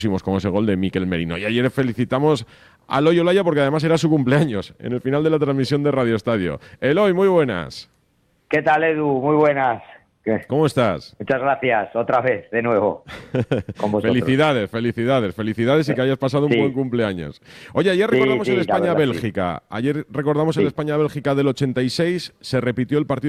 como ese gol de Mikel Merino. Y ayer felicitamos a Eloy Olaya porque además era su cumpleaños en el final de la transmisión de Radio Estadio. Eloy, muy buenas. ¿Qué tal, Edu? Muy buenas. ¿Cómo estás? Muchas gracias, otra vez, de nuevo, con vosotros. Felicidades y que hayas pasado un buen cumpleaños. Oye, ayer recordamos el España-Bélgica. Ayer recordamos el España-Bélgica del 86, se repitió el partido